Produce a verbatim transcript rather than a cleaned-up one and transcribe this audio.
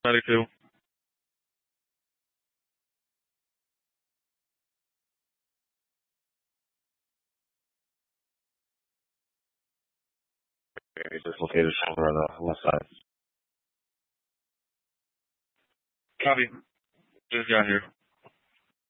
ninety-two. Okay, dislocated shoulder on the left side. Copy. Just got here.